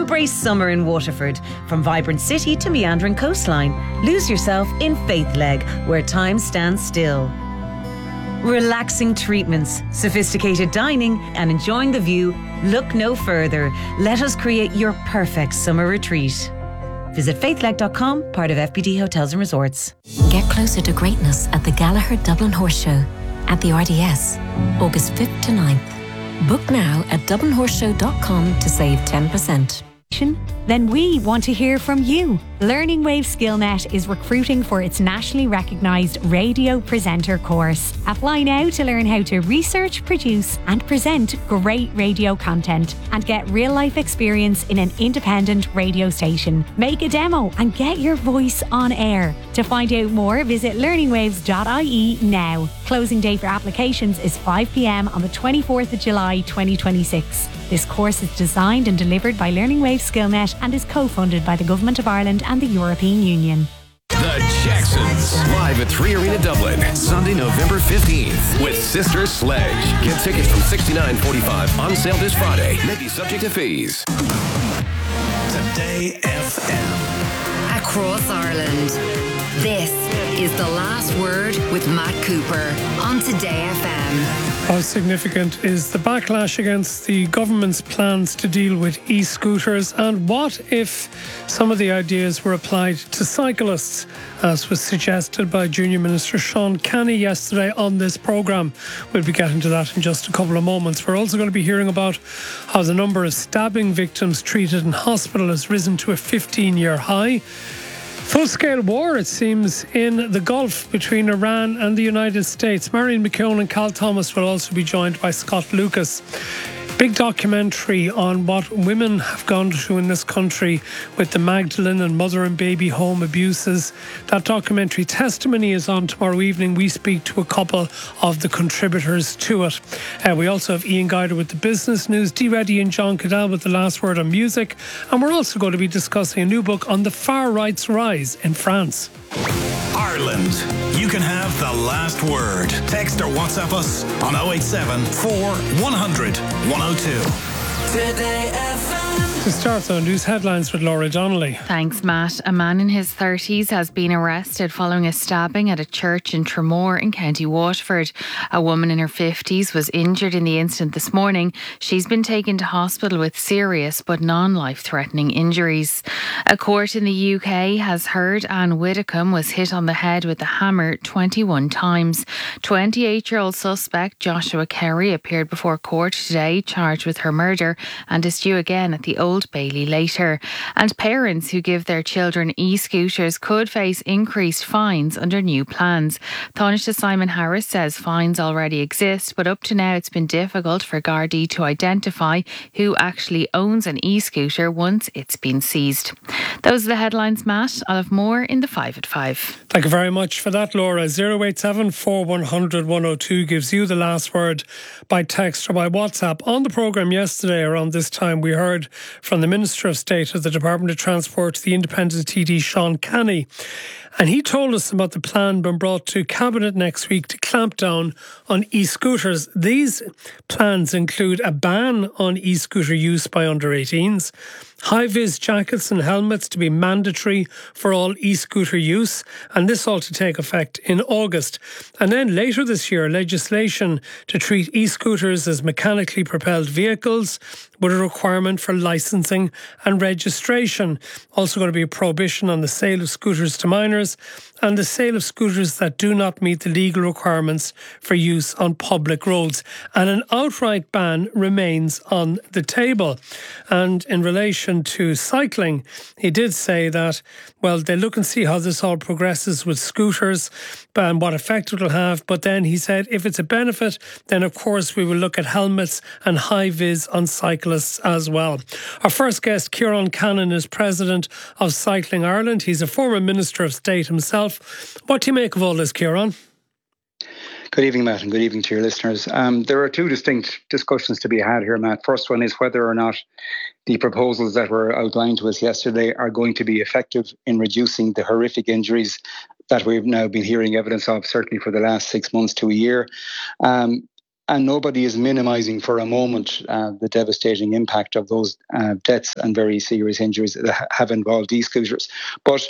Embrace summer in Waterford. From vibrant city to meandering coastline. Lose yourself in Faithleg, where time stands still. Relaxing treatments, sophisticated dining, and enjoying the view. Look no further. Let us create your perfect summer retreat. Visit faithleg.com, part of FBD Hotels and Resorts. Get closer to greatness at the Gallagher Dublin Horse Show at the RDS, August 5th to 9th. Book now at dublinhorseshow.com to save 10%. Then we want to hear from you. Learning Wave SkillNet is recruiting for its nationally recognised radio presenter course. Apply now to learn how to research, produce and present great radio content and get real-life experience in an independent radio station. Make a demo and get your voice on air. To find out more, visit learningwaves.ie now. Closing date for applications is 5 p.m. on the 24th of July 2026. This course is designed and delivered by Learning Wave SkillNet and is co-funded by the Government of Ireland and the European Union. The Jacksons, live at 3 Arena Dublin, Sunday, November 15th, with Sister Sledge. Get tickets from $69.45, on sale this Friday. May be subject to fees. Today FM. Across Ireland, this is The Last Word with Matt Cooper on Today FM. How significant is the backlash against the government's plans to deal with e-scooters, and what if some of the ideas were applied to cyclists, as was suggested by Junior Minister Sean Canny yesterday on this programme? We'll be getting to that in just a couple of moments. We're also going to be hearing about how the number of stabbing victims treated in hospital has risen to a 15-year high. Full-scale war, it seems, in the Gulf between Iran and the United States. Marion McKeown and Cal Thomas will also be joined by Scott Lucas. Big documentary on what women have gone through in this country with the Magdalene and mother and baby home abuses. That documentary Testimony is on tomorrow evening. We speak to a couple of the contributors to it. We also have Ian Guider with the business news, Dee Reddy and John Cadell with the last word on music. And we're also going to be discussing a new book on the far right's rise in France. Ireland. You can have the last word. Text or WhatsApp us on 087 4100 102. Today FM. To start, though, news headlines with Laura Donnelly. Thanks, Matt. A man in his 30s has been arrested following a stabbing at a church in Tramore in County Waterford. A woman in her 50s was injured in the incident this morning. She's been taken to hospital with serious but non-life-threatening injuries. A court in the UK has heard Anne Widdecombe was hit on the head with a hammer 21 times. 28-year-old suspect Joshua Kerry appeared before court today, charged with her murder, and is due again at the Old Bailey later. And parents who give their children e-scooters could face increased fines under new plans. Taoiseach Simon Harris says fines already exist, but up to now it's been difficult for Gardaí to identify who actually owns an e-scooter once it's been seized. Those are the headlines, Matt. I'll have more in the 5 at 5. Thank you very much for that, Laura. 087 4100 102 gives you the last word by text or by WhatsApp. On the programme yesterday around this time, we heard from the Minister of State of the Department of Transport, the Independent TD Sean Canny. And he told us about the plan being brought to Cabinet next week to clamp down on e-scooters. These plans include a ban on e-scooter use by under-18s, high-vis jackets and helmets to be mandatory for all e-scooter use, and this all to take effect in August. And then later this year, legislation to treat e-scooters as mechanically propelled vehicles with a requirement for licensing and registration. Also going to be a prohibition on the sale of scooters to minors and the sale of scooters that do not meet the legal requirements for use on public roads. And an outright ban remains on the table. And in relation to cycling, he did say that, well, they'll look and see how this all progresses with scooters and what effect it will have. But then he said if it's a benefit, then of course we will look at helmets and high-vis on cyclists as well. Our first guest, Ciarán Cannon, is president of Cycling Ireland. He's a former Minister of State himself. What do you make of all this, Ciarán? Good evening, Matt, and good evening to your listeners. There are two distinct discussions to be had here, Matt. First one is whether or not the proposals that were outlined to us yesterday are going to be effective in reducing the horrific injuries that we've now been hearing evidence of, certainly for the last 6 months to a year. And nobody is minimising for a moment the devastating impact of those deaths and very serious injuries that have involved e-scooters. But,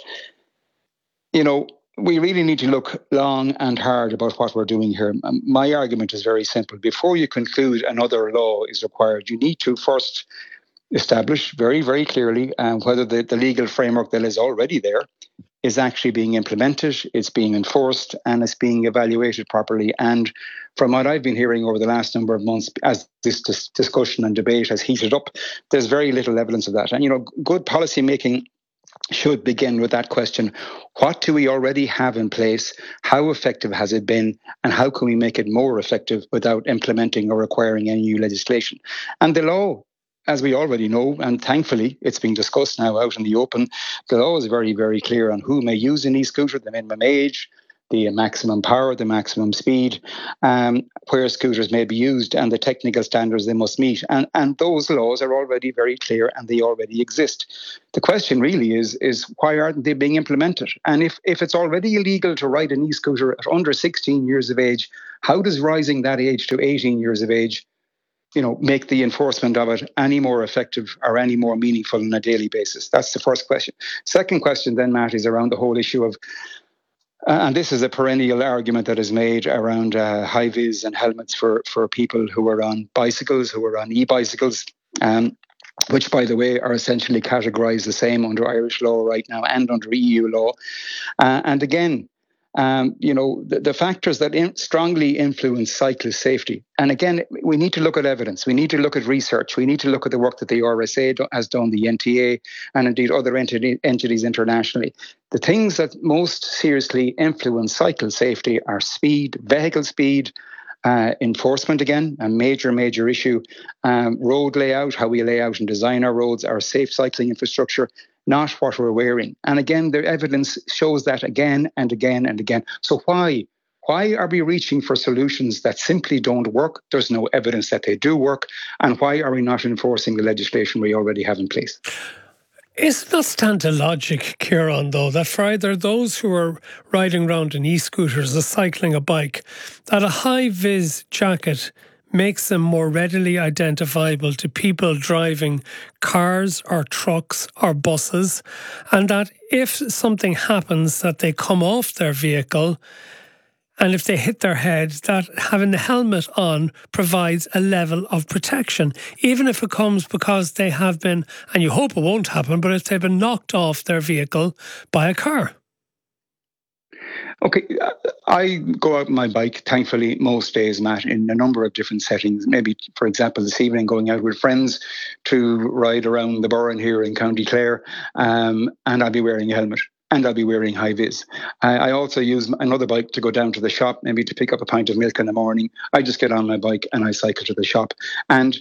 we really need to look long and hard about what we're doing here. My argument is very simple. Before you conclude another law is required, you need to first establish very, very clearly whether the legal framework that is already there is actually being implemented, it's being enforced, and it's being evaluated properly. And from what I've been hearing over the last number of months, as this discussion and debate has heated up, there's very little evidence of that. And, good policy making should begin with that question. What do we already have in place? How effective has it been? And how can we make it more effective without implementing or requiring any new legislation? And the law, as we already know, and thankfully it's being discussed now out in the open, the law is very, very clear on who may use an e-scooter, the minimum age, the maximum power, the maximum speed, where scooters may be used, and the technical standards they must meet. And those laws are already very clear and they already exist. The question really is why aren't they being implemented? And if it's already illegal to ride an e-scooter at under 16 years of age, how does rising that age to 18 years of age make the enforcement of it any more effective or any more meaningful on a daily basis? That's the first question. Second question then, Matt, is around the whole issue of, and this is a perennial argument that is made around high-vis and helmets for people who are on bicycles, who are on e-bicycles, which, by the way, are essentially categorised the same under Irish law right now and under EU law. And again, the factors that strongly influence cyclist safety. And again, we need to look at evidence. We need to look at research. We need to look at the work that the RSA has done, the NTA, and indeed other entities internationally. The things that most seriously influence cycle safety are speed, vehicle speed, enforcement, again, a major issue, road layout, how we lay out and design our roads, our safe cycling infrastructure, not what we're wearing. And again, the evidence shows that again and again and again. So why are we reaching for solutions that simply don't work? There's no evidence that they do work. And why are we not enforcing the legislation we already have in place? Isn't that stand to logic, Ciarán, though, that for either those who are riding around in e-scooters or cycling a bike, that a high-vis jacket makes them more readily identifiable to people driving cars or trucks or buses, and that if something happens that they come off their vehicle and if they hit their head, that having the helmet on provides a level of protection, even if it comes because they have been, and you hope it won't happen, but if they've been knocked off their vehicle by a car? Okay, I go out on my bike, thankfully, most days, Matt, in a number of different settings. Maybe, for example, this evening, going out with friends to ride around the Burren here in County Clare, and I'll be wearing a helmet. And I'll be wearing high-vis. I also use another bike to go down to the shop, maybe to pick up a pint of milk in the morning. I just get on my bike and I cycle to the shop. And,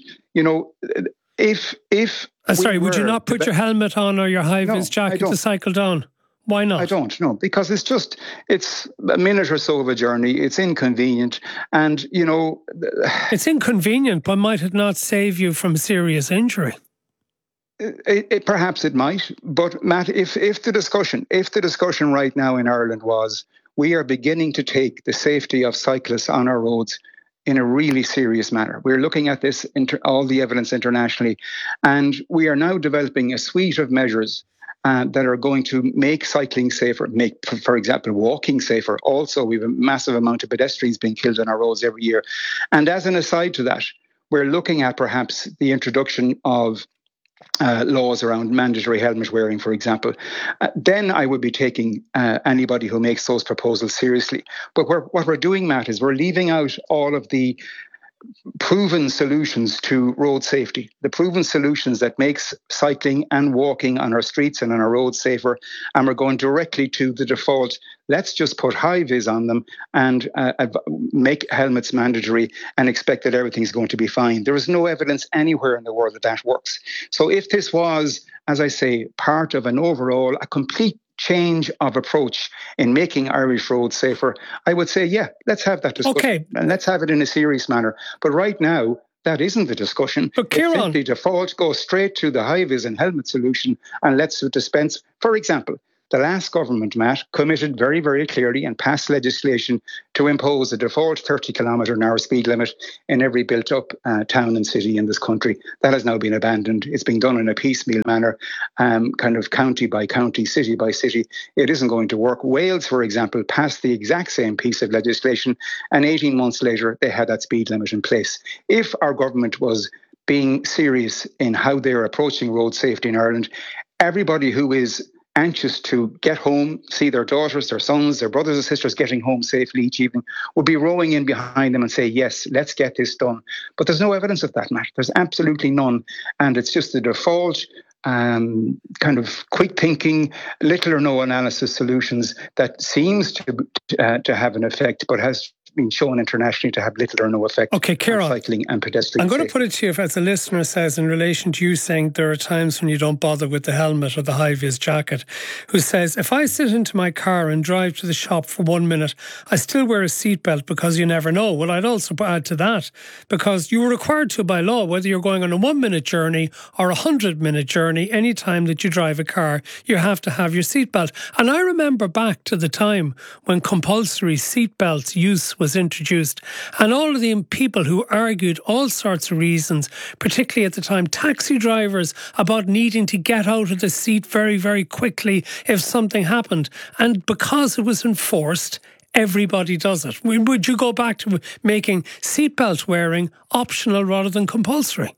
if would you not put your helmet on or your high-vis jacket to cycle down? Why not? I don't, no, because it's a minute or so of a journey. It's inconvenient. And, It's inconvenient, but might it not save you from serious injury? Perhaps it might, but Matt, if the discussion right now in Ireland was we are beginning to take the safety of cyclists on our roads in a really serious manner. We're looking at this, all the evidence internationally, and we are now developing a suite of measures that are going to make cycling safer, make, for example, walking safer. Also, we have a massive amount of pedestrians being killed on our roads every year. And as an aside to that, we're looking at perhaps the introduction of laws around mandatory helmet wearing, for example. Then I would be taking anybody who makes those proposals seriously. But what we're doing, Matt, is we're leaving out all of the proven solutions to road safety, the proven solutions that makes cycling and walking on our streets and on our roads safer, and we're going directly to the default. Let's just put high-vis on them and make helmets mandatory and expect that everything's going to be fine. There is no evidence anywhere in the world that works. So if this was, as I say, part of an overall, a complete change of approach in making Irish roads safer, I would say, yeah, let's have that discussion. Okay. And let's have it in a serious manner. But right now, that isn't the discussion. But Ciarán, simply default, go straight to the high-vis and helmet solution, and let's dispense, for example, the last government, Matt, committed very, very clearly and passed legislation to impose a default 30-kilometre-an-hour speed limit in every built-up town and city in this country. That has now been abandoned. It's being done in a piecemeal manner, kind of county by county, city by city. It isn't going to work. Wales, for example, passed the exact same piece of legislation, and 18 months later, they had that speed limit in place. If our government was being serious in how they're approaching road safety in Ireland, everybody who is anxious to get home, see their daughters, their sons, their brothers and sisters getting home safely each evening, would be rowing in behind them and say, yes, let's get this done. But there's no evidence of that, Matt. There's absolutely none. And it's just the default kind of quick thinking, little or no analysis solutions that seems to have an effect, but has been shown internationally to have little or no effect on cycling and pedestrian I'm going safety. to put it to you, as a listener says, in relation to you saying there are times when you don't bother with the helmet or the high-vis jacket, who says, if I sit into my car and drive to the shop for 1 minute, I still wear a seatbelt because you never know. Well, I'd also add to that, because you were required to by law, whether you're going on a 1 minute journey or a 100-minute journey, any time that you drive a car, you have to have your seatbelt. And I remember back to the time when compulsory seatbelt use was introduced, and all of the people who argued all sorts of reasons, particularly at the time, taxi drivers, about needing to get out of the seat very, very quickly if something happened. And because it was enforced, everybody does it. Would you go back to making seatbelt wearing optional rather than compulsory?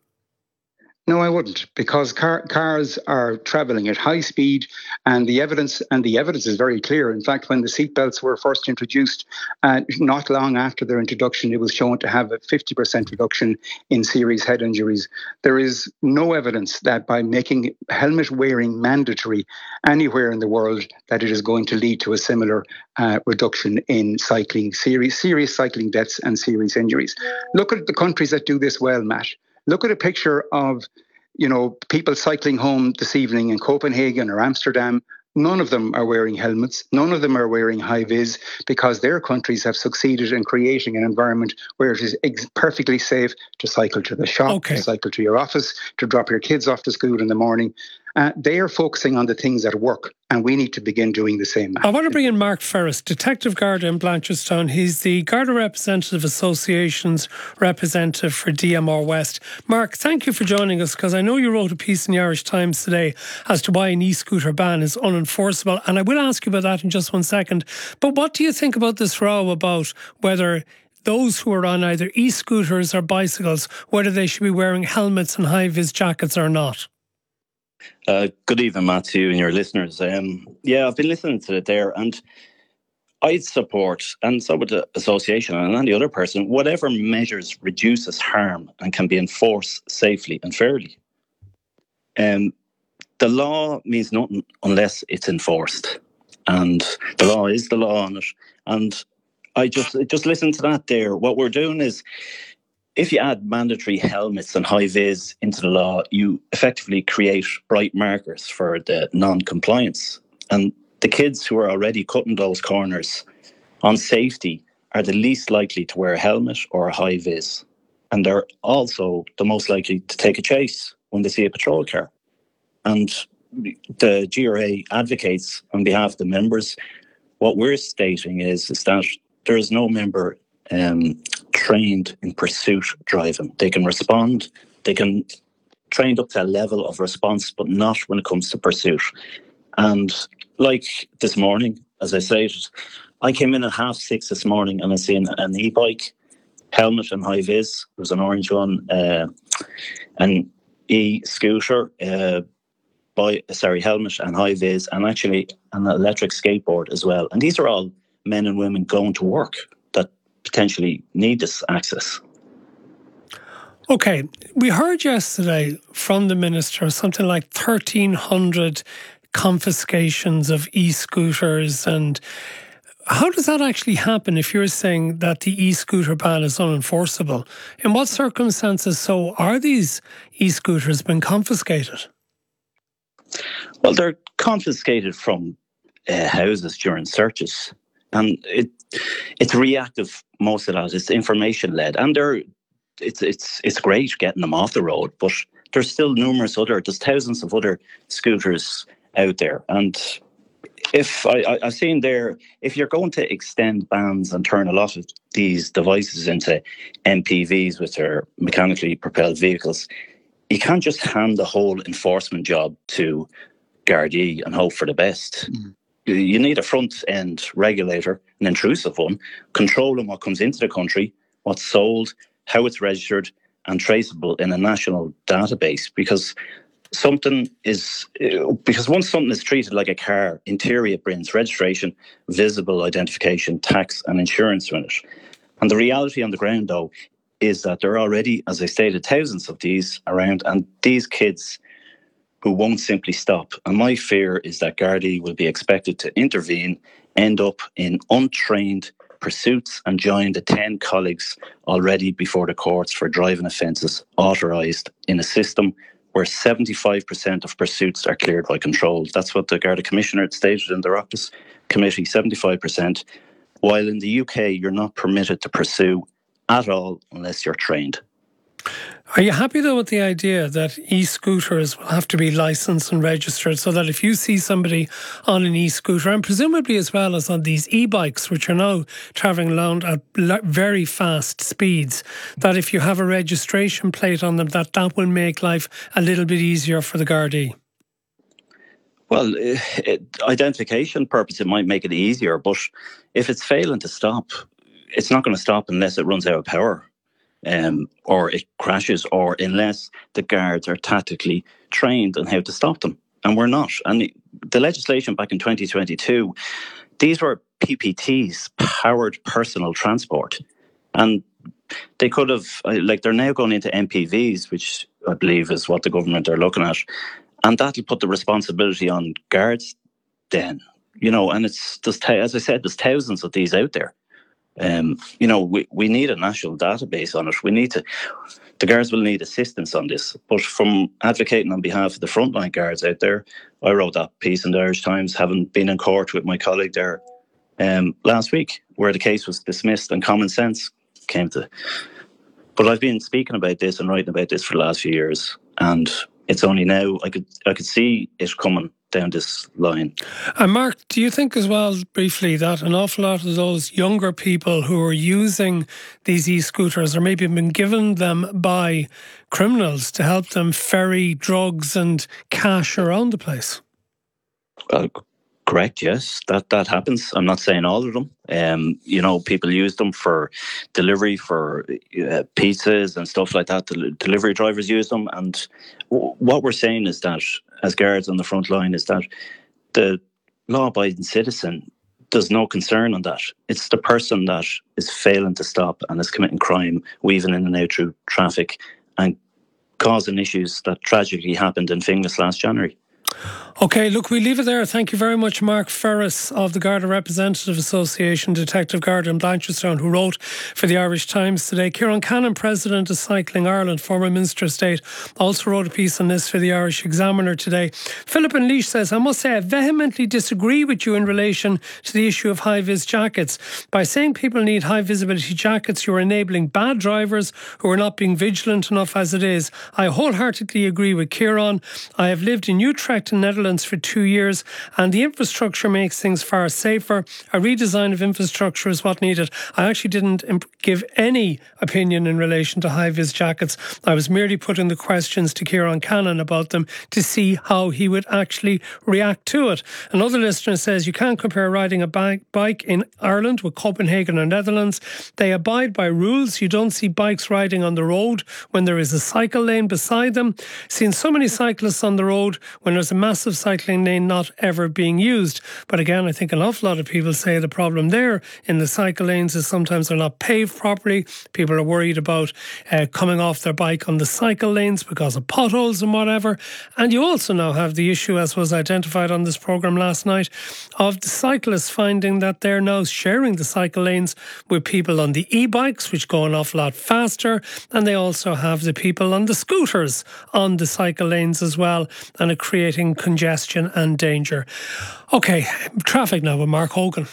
No, I wouldn't, because cars are travelling at high speed, and the evidence is very clear. In fact, when the seatbelts were first introduced, not long after their introduction, it was shown to have a 50% reduction in serious head injuries. There is no evidence that by making helmet wearing mandatory anywhere in the world, that it is going to lead to a similar reduction in cycling, serious cycling deaths and serious injuries. Look at the countries that do this well, Matt. Look at a picture of, people cycling home this evening in Copenhagen or Amsterdam. None of them are wearing helmets. None of them are wearing high-vis, because their countries have succeeded in creating an environment where it is perfectly safe to cycle to the shop, to cycle to your office, to drop your kids off to school in the morning. They are focusing on the things that work, and we need to begin doing the same. I want to bring in Mark Ferris, Detective Garda in Blanchardstown. He's the Garda Representative Association's representative for DMR West. Mark, thank you for joining us, because I know you wrote a piece in the Irish Times today as to why an e-scooter ban is unenforceable, and I will ask you about that in just 1 second. But what do you think about this row about whether those who are on either e-scooters or bicycles, whether they should be wearing helmets and high-vis jackets or not? Good evening, Matthew, and your listeners. I've been listening to it there, and I'd support, and so would the association and any other person, whatever measures reduces harm and can be enforced safely and fairly. The law means nothing unless it's enforced, and the law is the law on it. And I just listen to that there. What we're doing is, if you add mandatory helmets and high-vis into the law, you effectively create bright markers for the non-compliance. And the kids who are already cutting those corners on safety are the least likely to wear a helmet or a high-vis. And they're also the most likely to take a chase when they see a patrol car. And the GRA advocates on behalf of the members. What we're stating is that there is no member trained in pursuit driving. They can respond, they can trained up to a level of response, but not when it comes to pursuit. And like this morning, as I said, I came in at 6:30 this morning and I seen an e-bike, helmet and high-vis. There was an orange one, an e-scooter, helmet and high-vis, and actually an electric skateboard as well. And these are all men and women going to work that potentially need this access. Okay, we heard yesterday from the Minister something like 1,300 confiscations of e-scooters. And how does that actually happen if you're saying that the e-scooter ban is unenforceable? In what circumstances so are these e-scooters been confiscated? Well, they're confiscated from houses during searches. And it's reactive, most of that. It's information-led. And it's great getting them off the road, but there's still there's thousands of other scooters out there. And if I've seen there, if you're going to extend bans and turn a lot of these devices into MPVs, which are mechanically propelled vehicles, you can't just hand the whole enforcement job to Gardaí and hope for the best. You need a front-end regulator, an intrusive one, controlling what comes into the country, what's sold, how it's registered and traceable in a national database. Because once something is treated like a car, interior it brings registration, visible identification, tax and insurance in it. And the reality on the ground, though, is that there are already, as I stated, thousands of these around, and these kids who won't simply stop. And my fear is that Gardaí will be expected to intervene, end up in untrained pursuits and join the 10 colleagues already before the courts for driving offences authorised in a system where 75% of pursuits are cleared by control. That's what the Garda Commissioner had stated in the Oireachtas Committee, 75%. While in the UK, you're not permitted to pursue at all unless you're trained. Are you happy though with the idea that e-scooters will have to be licensed and registered, so that if you see somebody on an e-scooter, and presumably as well as on these e-bikes, which are now travelling around at very fast speeds, that if you have a registration plate on them, that will make life a little bit easier for the Gardaí? Well, identification purpose, it might make it easier, but if it's failing to stop, it's not going to stop unless it runs out of power. Or it crashes, or unless the guards are tactically trained on how to stop them. And we're not. And the legislation back in 2022, these were PPTs, powered personal transport. And they could have, they're now going into MPVs, which I believe is what the government are looking at. And that'll put the responsibility on guards then. And as I said, there's thousands of these out there. We need a national database on it. The guards will need assistance on this. But from advocating on behalf of the frontline guards out there, I wrote that piece in the Irish Times, having been in court with my colleague there last week, where the case was dismissed and common sense came to. But I've been speaking about this and writing about this for the last few years, and it's only now I could see it coming down this line. And Mark, do you think as well, briefly, that an awful lot of those younger people who are using these e-scooters, or maybe been given them by criminals to help them ferry drugs and cash around the place? Correct, yes. That happens. I'm not saying all of them. People use them for delivery, for pizzas and stuff like that. Delivery drivers use them. And what we're saying is that, as guards on the front line, is that the law-abiding citizen does no concern on that. It's the person that is failing to stop and is committing crime, weaving in and out through traffic and causing issues that tragically happened in Finglas last January. OK, look, we leave it there. Thank you very much, Mark Ferris of the Garda Representative Association, Detective Garda in Blanchardstown, who wrote for the Irish Times today. Ciarán Cannon, President of Cycling Ireland, former Minister of State, also wrote a piece on this for the Irish Examiner today. Philip and Laois says, I must say I vehemently disagree with you in relation to the issue of high-vis jackets. By saying people need high-visibility jackets, you are enabling bad drivers who are not being vigilant enough as it is. I wholeheartedly agree with Ciarán. I have lived in Utrecht in Netherlands for 2 years, and the infrastructure makes things far safer. A redesign of infrastructure is what needed. I actually didn't give any opinion in relation to high-vis jackets. I was merely putting the questions to Ciarán Cannon about them to see how he would actually react to it. Another listener says, you can't compare riding a bike in Ireland with Copenhagen or Netherlands. They abide by rules. You don't see bikes riding on the road when there is a cycle lane beside them. Seen so many cyclists on the road when there's a massive cycling lane not ever being used. But again, I think an awful lot of people say the problem there in the cycle lanes is sometimes they're not paved properly. People are worried about coming off their bike on the cycle lanes because of potholes and whatever. And you also now have the issue, as was identified on this programme last night, of the cyclists finding that they're now sharing the cycle lanes with people on the e-bikes, which go an awful lot faster. And they also have the people on the scooters on the cycle lanes as well, and are creating congestion and danger. OK, traffic now with Mark Hogan.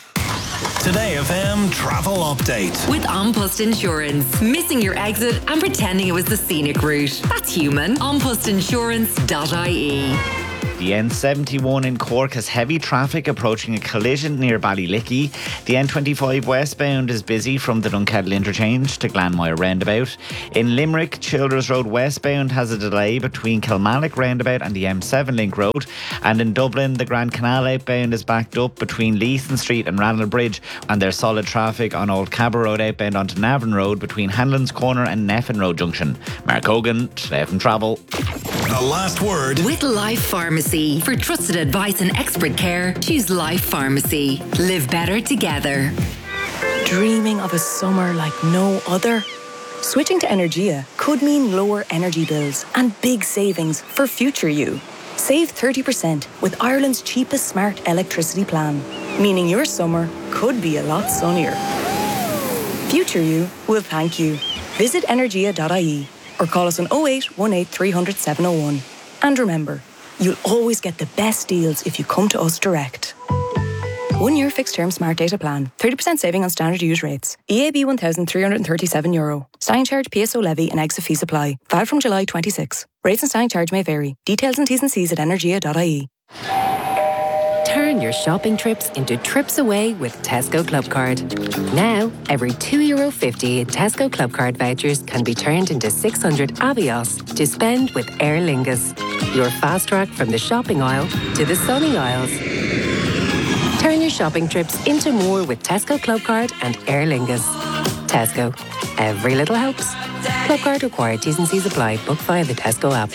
Today FM travel update. With An Post Insurance. Missing your exit and pretending it was the scenic route. That's human. Anpostinsurance.ie. The N71 in Cork has heavy traffic approaching a collision near Ballylickey. The N25 westbound is busy from the Dunkettle interchange to Glanmire roundabout. In Limerick, Childers Road westbound has a delay between Kilmallock roundabout and the M7 Link Road. And in Dublin, the Grand Canal outbound is backed up between Leeson Street and Randall Bridge, and there's solid traffic on Old Cabot Road outbound onto Navan Road between Hanlon's Corner and Neffin Road Junction. Mark Hogan, Today FM Travel. The last word with Life Pharmacy. For trusted advice and expert care, choose Life Pharmacy. Live better together. Dreaming of a summer like no other? Switching to Energia could mean lower energy bills and big savings for future you. Save 30% with Ireland's cheapest smart electricity plan, meaning your summer could be a lot sunnier. Future you will thank you. Visit energia.ie or call us on 08 18 300 701. And remember, you'll always get the best deals if you come to us direct. 1 year fixed term smart data plan. 30% saving on standard use rates. EAB €1,337. Standing charge, PSO levy and exit fee supply. Valid from July 26. Rates and standing charge may vary. Details and T's and C's at energia.ie. Turn your shopping trips into trips away with Tesco Clubcard. Now, every €2.50 in Tesco Clubcard vouchers can be turned into 600 Avios to spend with Aer Lingus. Your fast track from the shopping aisle to the sunny aisles. Turn your shopping trips into more with Tesco Clubcard and Aer Lingus. Tesco. Every little helps. Clubcard required. T's and C's apply. Book via the Tesco app.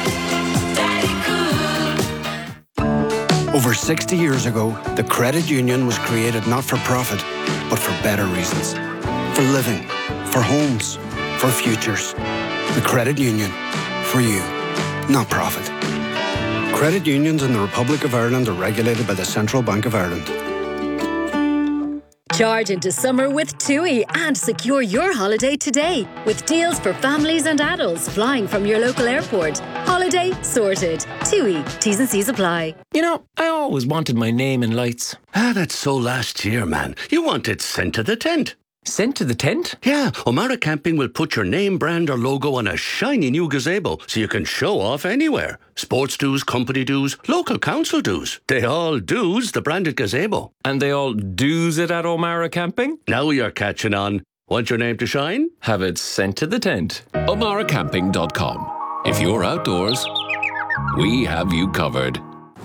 Over 60 years ago, the credit union was created not for profit, but for better reasons. For living, for homes, for futures. The credit union. For you, not profit. Credit unions in the Republic of Ireland are regulated by the Central Bank of Ireland. Charge into summer with TUI and secure your holiday today with deals for families and adults flying from your local airport. Holiday sorted. TUI. T's and C's apply. You know, I always wanted my name in lights. That's so last year, man. You want it sent to the tent. Sent to the tent? Yeah, O'Mara Camping will put your name, brand or logo on a shiny new gazebo so you can show off anywhere. Sports dues, company dues, local council dues. They all dues the branded gazebo. And they all dues it at O'Mara Camping? Now you're catching on. Want your name to shine? Have it sent to the tent. O'MaraCamping.com. If you're outdoors, we have you covered.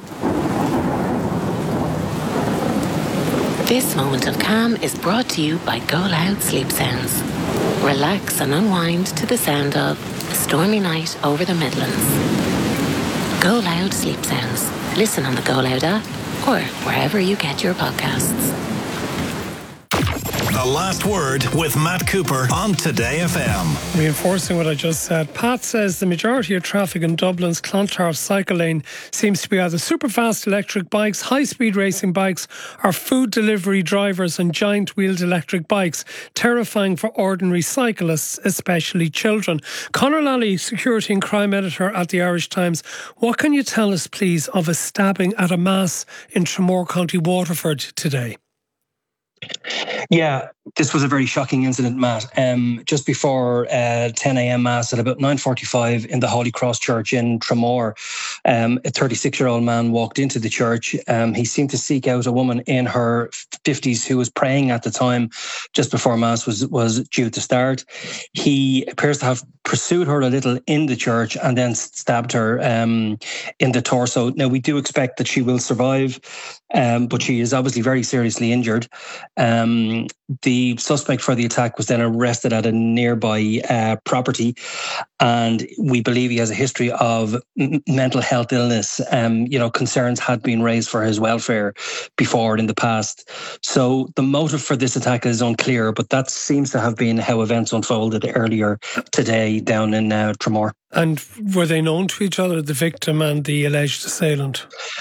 This moment of calm is brought to you by Go Loud Sleep Sounds. Relax and unwind to the sound of A Stormy Night Over the Midlands. Go Loud Sleep Sounds. Listen on the Go Loud app or wherever you get your podcasts. The last word with Matt Cooper on Today FM. Reinforcing what I just said, Pat says the majority of traffic in Dublin's Clontarf cycle lane seems to be either super-fast electric bikes, high-speed racing bikes, or food delivery drivers and giant-wheeled electric bikes, terrifying for ordinary cyclists, especially children. Conor Lally, security and crime editor at the Irish Times, what can you tell us, please, of a stabbing at a mass in Tramore, County Waterford today? Yeah, this was a very shocking incident, Matt. Just before 10 a.m. Mass at about 9:45 in the Holy Cross Church in Tramore, a 36-year-old man walked into the church. He seemed to seek out a woman in her 50s who was praying at the time, just before Mass was due to start. He appears to have pursued her a little in the church and then stabbed her in the torso. Now, we do expect that she will survive, but she is obviously very seriously injured. The suspect for the attack was then arrested at a nearby property, and we believe he has a history of mental health illness. Concerns had been raised for his welfare before in the past. So the motive for this attack is unclear, but that seems to have been how events unfolded earlier today down in Tramore. And were they known to each other, the victim and the alleged assailant?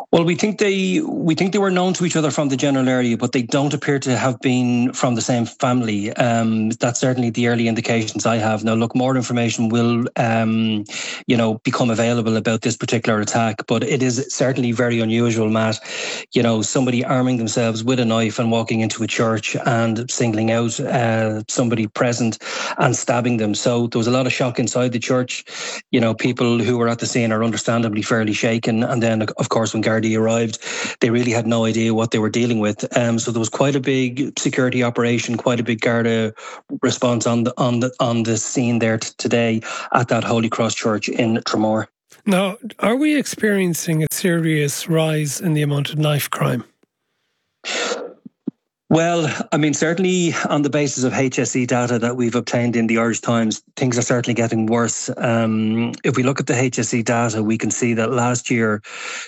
Well, we think they were known to each other from the general area, but they don't appear to have been from the same family. That's certainly the early indications I have. Now, look, more information will, become available about this particular attack, but it is certainly very unusual, Matt. Somebody arming themselves with a knife and walking into a church and singling out somebody present and stabbing them. So there was a lot of shock inside the church. People who were at the scene are understandably fairly shaken. And then, of course, when Gardaí arrived, they really had no idea what they were dealing with. So there was quite a big security operation, quite a big Garda response on the scene there today at that Holy Cross Church in Tramore. Now, are we experiencing a serious rise in the amount of knife crime? Well, certainly on the basis of HSE data that we've obtained in the Irish Times, things are certainly getting worse. If we look at the HSE data, we can see that last year,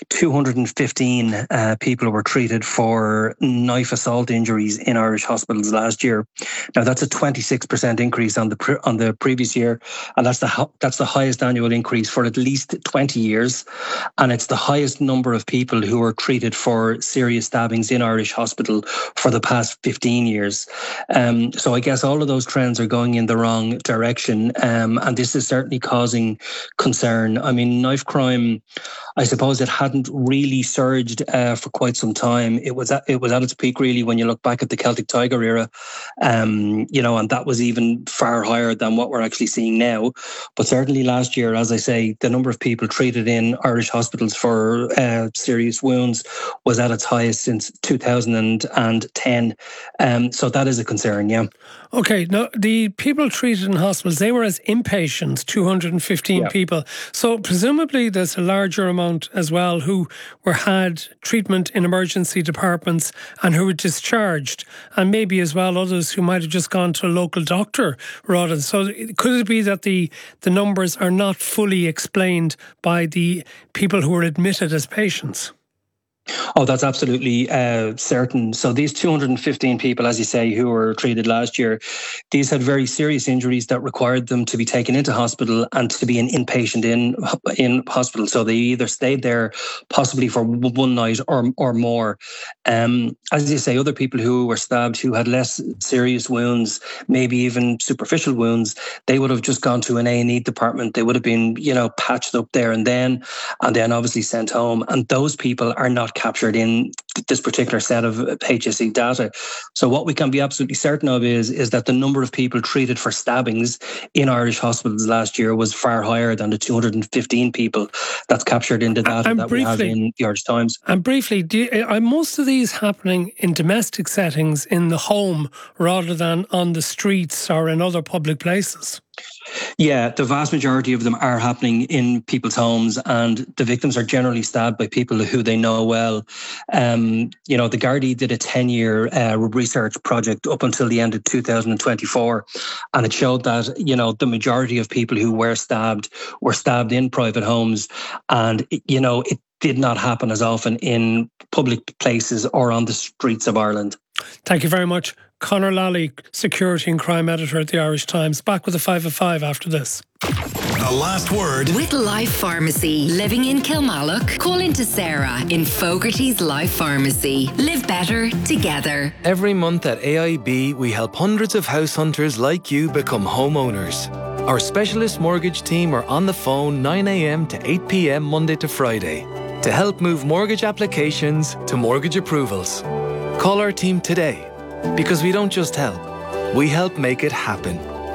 215 people were treated for knife assault injuries in Irish hospitals last year. Now, that's a 26% increase on the previous year, and that's the highest annual increase for at least 20 years, and it's the highest number of people who were treated for serious stabbings in Irish hospital for the past 15 years. So I guess all of those trends are going in the wrong direction, and this is certainly causing concern. Knife crime, I suppose it hadn't really surged for quite some time. It was at its peak really when you look back at the Celtic Tiger era, and that was even far higher than what we're actually seeing now. But certainly last year, as I say, the number of people treated in Irish hospitals for serious wounds was at its highest since 2010. So that is a concern, yeah. Okay, now the people treated in hospitals, they were as inpatients, 215 people. So presumably there's a larger amount as well who had treatment in emergency departments and who were discharged, and maybe as well others who might have just gone to a local doctor rather. So could it be that the numbers are not fully explained by the people who were admitted as patients? Oh, that's absolutely certain. So these 215 people, as you say, who were treated last year, these had very serious injuries that required them to be taken into hospital and to be an inpatient in hospital. So they either stayed there possibly for one night or more. As you say, other people who were stabbed, who had less serious wounds, maybe even superficial wounds, they would have just gone to an A&E department. They would have been, patched up there and then obviously sent home. And those people are not captured in this particular set of HSE data. So what we can be absolutely certain of is that the number of people treated for stabbings in Irish hospitals last year was far higher than the 215 people that's captured in the data that we have in the Irish Times. And briefly, are most of these happening in domestic settings in the home rather than on the streets or in other public places? Yeah, the vast majority of them are happening in people's homes, and the victims are generally stabbed by people who they know well. The Gardaí did a 10-year research project up until the end of 2024, and it showed that, the majority of people who were stabbed in private homes, and, it did not happen as often in public places or on the streets of Ireland. Thank you very much. Conor Lally, Security and Crime Editor at the Irish Times. Back with a 5 of 5 after this. The last word. With Life Pharmacy. Living in Kilmallock? Call into Sarah in Fogarty's Life Pharmacy. Live better together. Every month at AIB, we help hundreds of house hunters like you become homeowners. Our specialist mortgage team are on the phone 9 a.m. to 8 p.m. Monday to Friday to help move mortgage applications to mortgage approvals. Call our team today, because we don't just help, we help make it happen.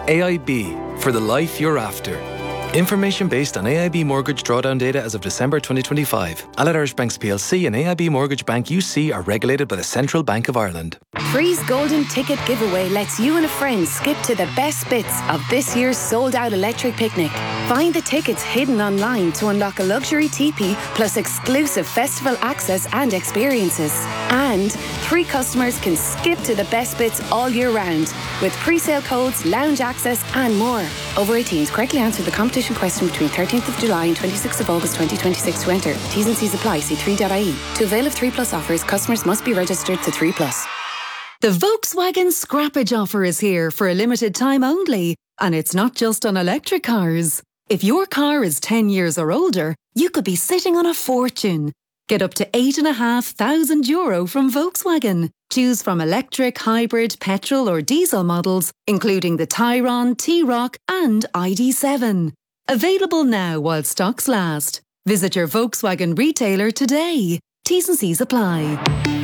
AIB, for the life you're after. Information based on AIB mortgage drawdown data as of December 2025. Allied Irish Banks plc and AIB Mortgage Bank UC are regulated by the Central Bank of Ireland. Free's Golden Ticket Giveaway lets you and a friend skip to the best bits of this year's sold-out electric picnic. Find the tickets hidden online to unlock a luxury teepee plus exclusive festival access and experiences. And 3 customers can skip to the best bits all year round with pre-sale codes, lounge access and more. Over 18s correctly answer the competition question between 13th of July and 26th of August 2026 to enter. T's and C's apply. See 3.ie. To avail of 3 Plus offers, customers must be registered to 3 Plus. The Volkswagen Scrappage offer is here for a limited time only. And it's not just on electric cars. If your car is 10 years or older, you could be sitting on a fortune. Get up to €8,500 from Volkswagen. Choose from electric, hybrid, petrol or diesel models, including the Tayron, T-Roc and ID.7. Available now while stocks last. Visit your Volkswagen retailer today. T's and C's apply.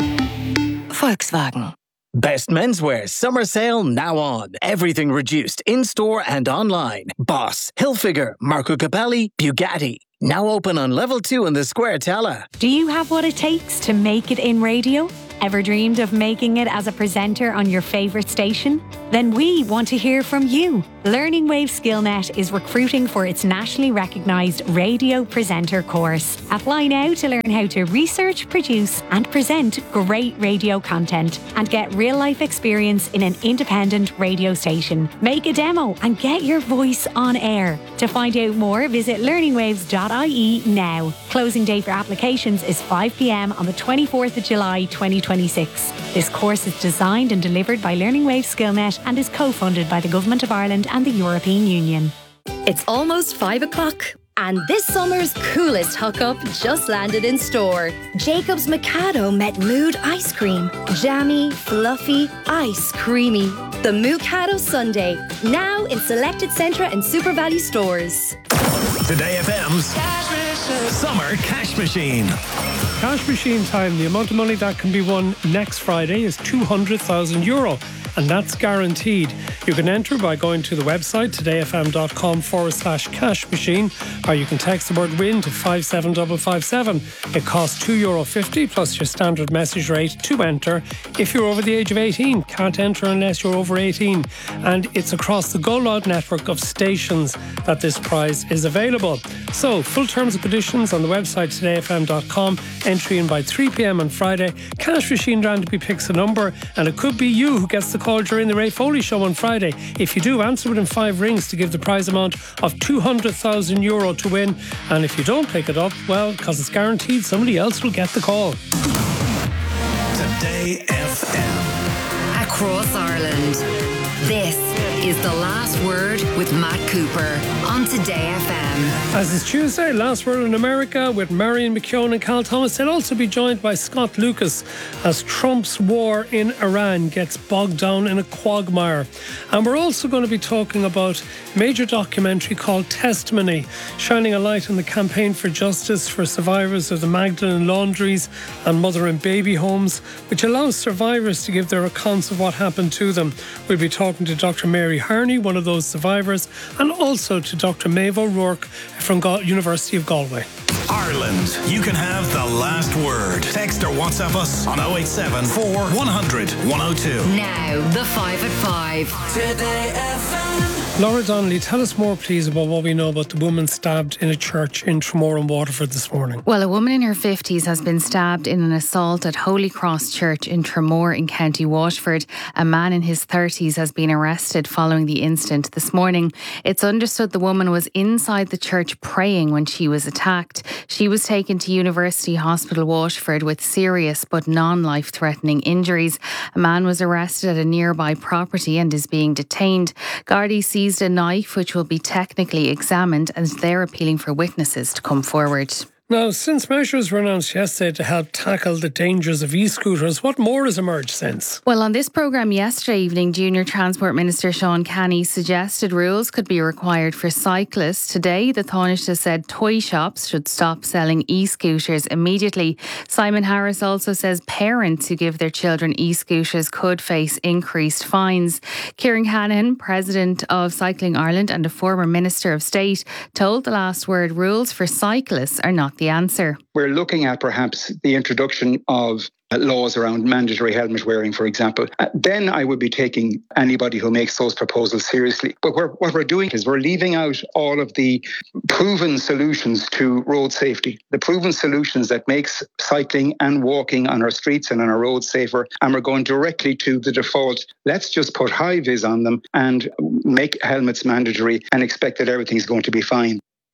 Volkswagen. Best menswear summer sale now on. Everything reduced in-store and online. Boss, Hilfiger, Marco Cappelli, Bugatti. Now open on level 2 in the Square Tala. Do you have what it takes to make it in radio? Ever dreamed of making it as a presenter on your favourite station? Then we want to hear from you. Learning Wave SkillNet is recruiting for its nationally recognised radio presenter course. Apply now to learn how to research, produce and present great radio content and get real-life experience in an independent radio station. Make a demo and get your voice on air. To find out more, visit learningwaves.ie now. Closing date for applications is 5 p.m. on the 24th of July 2026. This course is designed and delivered by Learning Wave SkillNet and is co-funded by the Government of Ireland and the European Union. It's almost 5 o'clock. And this summer's coolest hookup just landed in store. Jacob's Mikado met Mood Ice Cream. Jammy, fluffy, ice creamy. The Mikado Sundae, now in selected Centra and Super Value stores. Today FM's Summer Cash Machine. Cash machine time. The amount of money that can be won next Friday is €200,000. And that's guaranteed. You can enter by going to the website todayfm.com/cash machine, or you can text the word win to 57557. It costs €2.50 plus your standard message rate to enter. If you're over the age of 18, can't enter unless you're over 18. And it's across the Go Loud network of stations that this prize is available. So, full terms and conditions on the website todayfm.com. Entry in by 3 p.m. on Friday. Cash machine randomly picks a number, and it could be you who gets the call during the Ray Foley show on Friday. If you do, answer within 5 rings to give the prize amount of €200,000 to win. And if you don't pick it up, well, because it's guaranteed, somebody else will get the call. Today FM. Across Ireland. This is The Last Word with Matt Cooper on Today FM. As is Tuesday, Last Word in America with Marion McKeown and Carl Thomas. They'll also be joined by Scott Lucas as Trump's war in Iran gets bogged down in a quagmire. And we're also going to be talking about a major documentary called Testimony, shining a light on the campaign for justice for survivors of the Magdalene laundries and mother and baby homes, which allows survivors to give their accounts of what happened to them. We'll be talking to Dr. Mary Harney, one of those survivors, and also to Dr. Maeve O'Rourke from University of Galway. Ireland, you can have the last word. Text or WhatsApp us on 087 4100 102. Now, the 5 at 5. Today FM. Laura Donnelly, tell us more please about what we know about the woman stabbed in a church in Tramore and Waterford this morning. Well, a woman in her 50s has been stabbed in an assault at Holy Cross Church in Tramore in County Waterford. A man in his 30s has been arrested following the incident this morning. It's understood the woman was inside the church praying when she was attacked. She was taken to University Hospital Waterford with serious but non-life-threatening injuries. A man was arrested at a nearby property and is being detained. Gardaí seized a knife which will be technically examined, as they're appealing for witnesses to come forward. Now, since measures were announced yesterday to help tackle the dangers of e-scooters, what more has emerged since? Well, on this programme yesterday evening, Junior Transport Minister Sean Canny suggested rules could be required for cyclists. Today, the Taoiseach said toy shops should stop selling e-scooters immediately. Simon Harris also says parents who give their children e-scooters could face increased fines. Kieran Hannan, President of Cycling Ireland and a former Minister of State, told The Last Word rules for cyclists are not the answer. We're looking at perhaps the introduction of laws around mandatory helmet wearing, for example. Then I would be taking anybody who makes those proposals seriously. But what we're doing is we're leaving out all of the proven solutions to road safety, the proven solutions that makes cycling and walking on our streets and on our roads safer. And we're going directly to the default. Let's just put high vis on them and make helmets mandatory and expect that everything's going to be fine.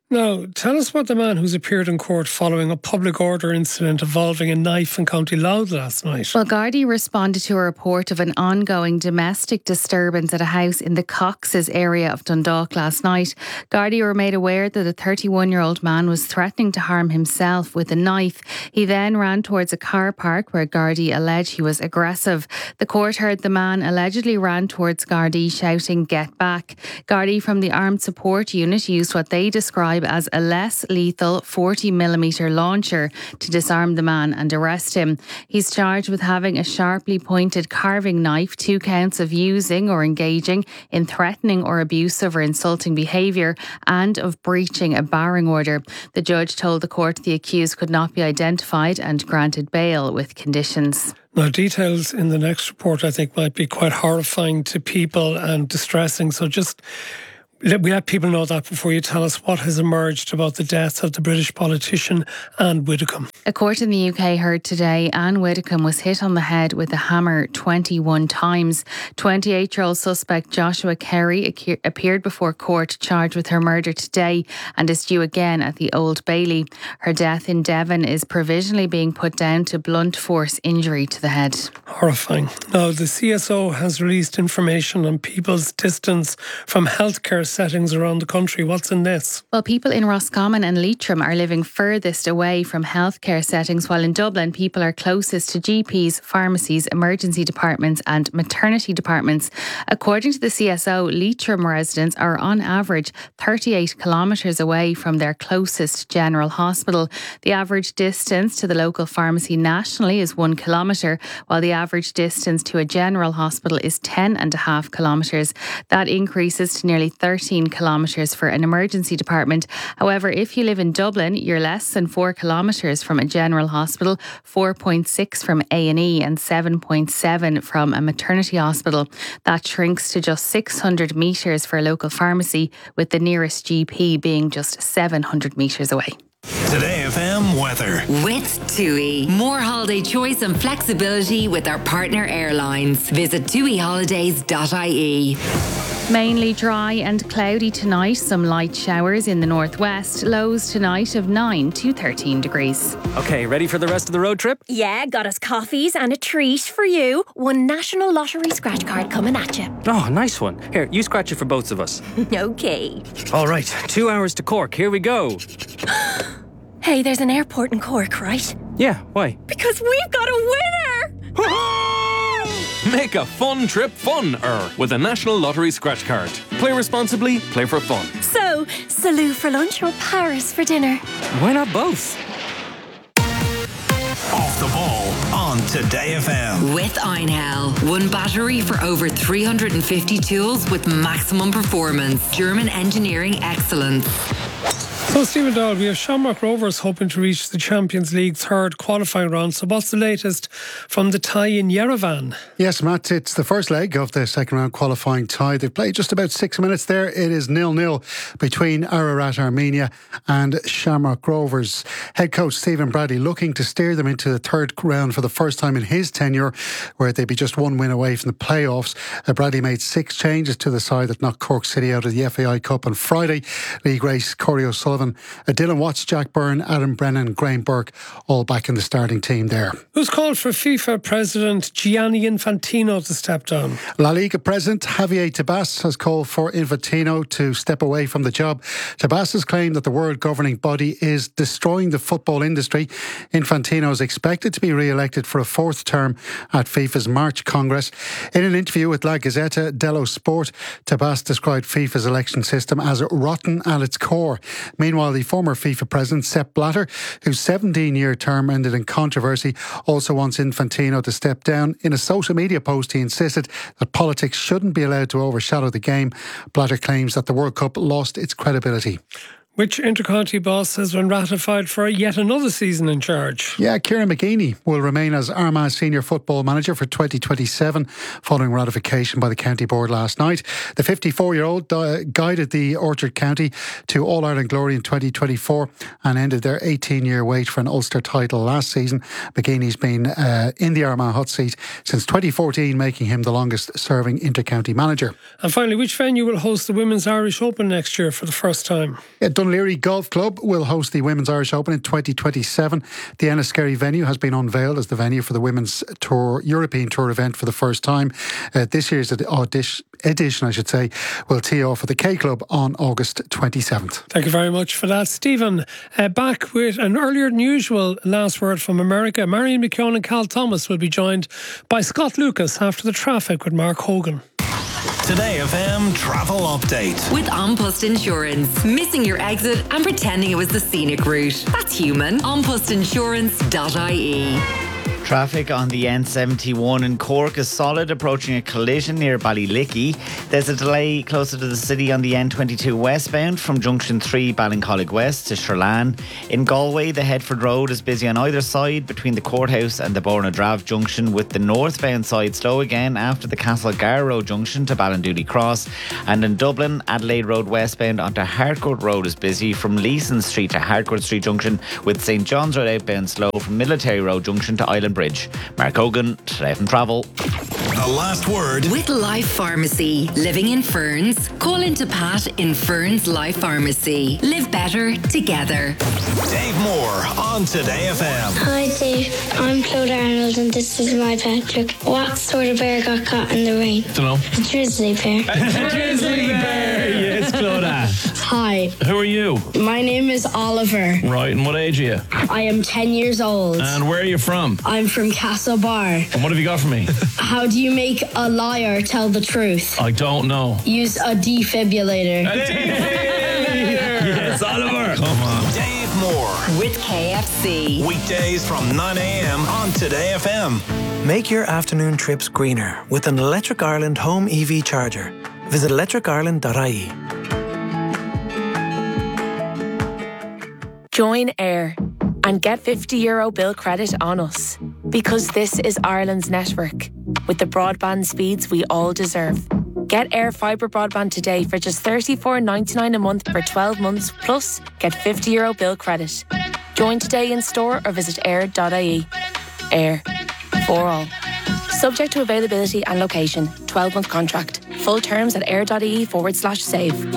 Now, tell us about the man who's appeared in court following a public order incident involving a knife in County Louth last night. Well, Gardaí responded to a report of an ongoing domestic disturbance at a house in the Cox's area of Dundalk last night. Gardaí were made aware that a 31-year-old man was threatening to harm himself with a knife. He then ran towards a car park where Gardaí alleged he was aggressive. The court heard the man allegedly ran towards Gardaí shouting, "Get back." Gardaí from the Armed Support Unit used what they describe as a less lethal 40mm launcher to disarm the man and arrest him. He's charged with having a sharply pointed carving knife, 2 counts of using or engaging in threatening or abusive or insulting behaviour, and of breaching a barring order. The judge told the court the accused could not be identified and granted bail with conditions. Now, details in the next report I think might be quite horrifying to people and distressing, so just we let people know that before you tell us what has emerged about the death of the British politician Anne Widdecombe. A court in the UK heard today Anne Widdecombe was hit on the head with a hammer 21 times. 28-year-old suspect Joshua Kerry appeared before court charged with her murder today and is due again at the Old Bailey. Her death in Devon is provisionally being put down to blunt force injury to the head. Horrifying. Now, the CSO has released information on people's distance from healthcare settings around the country. What's in this? Well, people in Roscommon and Leitrim are living furthest away from healthcare settings, while in Dublin, people are closest to GPs, pharmacies, emergency departments and maternity departments. According to the CSO, Leitrim residents are on average 38 kilometres away from their closest general hospital. The average distance to the local pharmacy nationally is 1 kilometre, while the average distance to a general hospital is 10.5 kilometres. That increases to nearly 13 kilometres for an emergency department. However, if you live in Dublin, you're less than 4 kilometres from a general hospital, 4.6 from A&E and 7.7 from a maternity hospital. That shrinks to just 600 metres for a local pharmacy, with the nearest GP being just 700 metres away. Today FM weather. With TUI. More holiday choice and flexibility with our partner airlines. Visit tuiholidays.ie. Mainly dry and cloudy tonight. Some light showers in the northwest. Lows tonight of 9 to 13 degrees. Okay, ready for the rest of the road trip? Yeah, got us coffees and a treat for you. One National Lottery scratch card coming at you. Oh, nice one. Here, you scratch it for both of us. Okay. All right, 2 hours to Cork. Here we go. Hey, there's an airport in Cork, right? Yeah, why? Because we've got a winner! Make a fun trip fun-er with a National Lottery scratch card. Play responsibly, play for fun. So, Salou for lunch or Paris for dinner? Why not both? Off the ball on Today FM. With Einhell. One battery for over 350 tools with maximum performance. German engineering excellence. So, Stephen Dahl, we have Shamrock Rovers hoping to reach the Champions League third qualifying round. So what's the latest from the tie in Yerevan? Yes, Matt, it's the first leg of the second round qualifying tie. They've played just about 6 minutes there. It is 0-0 between Ararat Armenia and Shamrock Rovers. Head coach Stephen Bradley looking to steer them into the third round for the first time in his tenure, where they'd be just one win away from the playoffs. Bradley made 6 changes to the side that knocked Cork City out of the FAI Cup on Friday. League race Corey O'Sullivan, Dylan Watts, Jack Byrne, Adam Brennan, Graham Burke, all back in the starting team there. Who's called for FIFA President Gianni Infantino to step down? La Liga President Javier Tebas has called for Infantino to step away from the job. Tebas has claimed that the world governing body is destroying the football industry. Infantino is expected to be re-elected for a 4th term at FIFA's March Congress. In an interview with La Gazzetta dello Sport, Tebas described FIFA's election system as rotten at its core. Meanwhile, the former FIFA president, Sepp Blatter, whose 17-year term ended in controversy, also wants Infantino to step down. In a social media post, he insisted that politics shouldn't be allowed to overshadow the game. Blatter claims that the World Cup lost its credibility. Which intercounty boss has been ratified for yet another season in charge? Yeah, Kieran McGeeney will remain as Armagh senior football manager for 2027 following ratification by the county board last night. The 54-year-old guided the Orchard County to All-Ireland glory in 2024 and ended their 18-year wait for an Ulster title last season. McGeeney's been in the Armagh hot seat since 2014, making him the longest serving intercounty manager. And finally, which venue will host the Women's Irish Open next year for the first time? Yeah, Dún Laoghaire Golf Club will host the Women's Irish Open in 2027. The Enniskerry venue has been unveiled as the venue for the Women's Tour European Tour event for the first time. This year's edition, will tee off at the K Club on August 27th. Thank you very much for that, Stephen. Back with an earlier than usual last word from America. Marion McKeown and Cal Thomas will be joined by Scott Lucas after the traffic with Mark Hogan. Today FM travel update. With An Post Insurance. Missing your exit and pretending it was the scenic route. That's human. Anpostinsurance.ie. Traffic on the N71 in Cork is solid, approaching a collision near Ballylickey. There's a delay closer to the city on the N22 westbound from Junction 3 Ballincollig West to Sherlan. In Galway, the Headford Road is busy on either side between the courthouse and the Bornadrav Junction, with the northbound side slow again after the Castlegar Road Junction to Ballindooley Cross. And in Dublin, Adelaide Road westbound onto Harcourt Road is busy from Leeson Street to Harcourt Street Junction, with St John's Road outbound slow from Military Road Junction to Island Bridge. Mark Hogan, Today FM Travel. The last word. With Life Pharmacy. Living in Ferns? Call into Pat in Ferns Life Pharmacy. Live better together. Dave Moore on Today FM. Hi Dave, I'm Claude Arnold and this is my pet. Look, what sort of bear got caught in the rain? Dunno. A grizzly bear. A grizzly bear, yes, Claudia. Hi. Who are you? My name is Oliver. Right, and what age are you? I am 10 years old. And where are you from? I'm from Castlebar. And what have you got for me? How do you make a liar tell the truth? I don't know. Use a defibrillator. Yes, Oliver. Come on. Dave Moore. With KFC. Weekdays from 9 a.m. on Today FM. Make your afternoon trips greener with an Electric Ireland home EV charger. Visit electricireland.ie. Join AIR and get €50 bill credit on us, because this is Ireland's network with the broadband speeds we all deserve. Get AIR fibre broadband today for just $34.99 a month for 12 months, plus get €50 bill credit. Join today in store or visit air.ie. AIR, for all. Subject to availability and location. 12-month contract. Full terms at air.ie/save.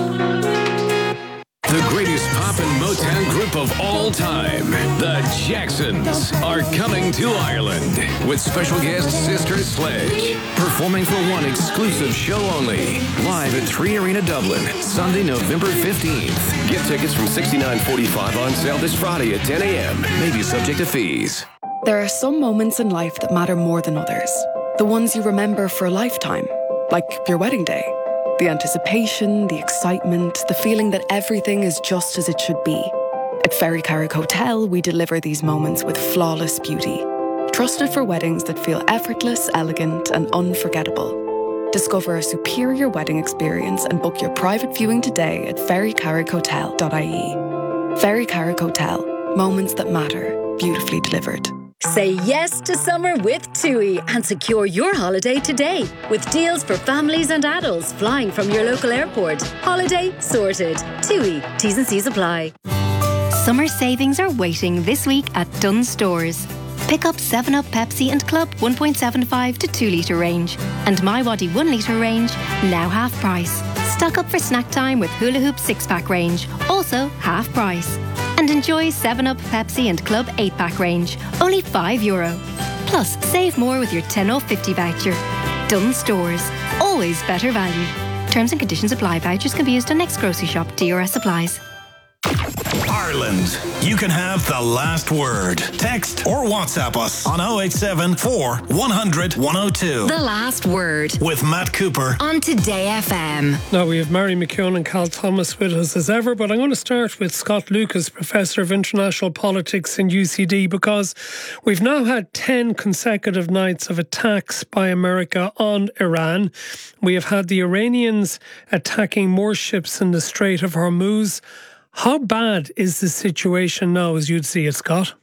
The greatest pop and Motown group of all time, the Jacksons, are coming to Ireland with special guest Sister Sledge, performing for one exclusive show only, live at 3 Arena Dublin, Sunday, November 15th. Get tickets from $69.45 on sale this Friday at 10 a.m. Maybe subject to fees. There are some moments in life that matter more than others. The ones you remember for a lifetime, like your wedding day. The anticipation, the excitement, the feeling that everything is just as it should be. At Ferry Carrick Hotel, we deliver these moments with flawless beauty. Trusted for weddings that feel effortless, elegant, and unforgettable. Discover a superior wedding experience and book your private viewing today at ferrycarrickhotel.ie. Ferry Carrick Hotel. Moments that matter. Beautifully delivered. Say yes to summer with TUI and secure your holiday today with deals for families and adults flying from your local airport. Holiday sorted. TUI. T's and C's apply. Summer savings are waiting this week at Dunnes Stores. Pick up 7up Pepsi and Club 1.75 to 2 litre range and My Waddy 1 litre range, now half price. Stock up for snack time with Hula Hoop 6-pack range, also half price. And enjoy 7up Pepsi and Club 8-pack range, only €5. Plus, save more with your 10 off 50 voucher. Dunnes Stores, always better value. Terms and conditions apply. Vouchers can be used on next grocery shop. DRS supplies. Ireland. You can have the last word. Text or WhatsApp us on 087 4 100 102. The last word. With Matt Cooper on Today FM. Now we have Mary McKeown and Cal Thomas with us as ever, but I'm going to start with Scott Lucas, Professor of International Politics in UCD, because we've now had 10 consecutive nights of attacks by America on Iran. We have had the Iranians attacking more ships in the Strait of Hormuz. How bad is the situation now, as you'd see it, Scott?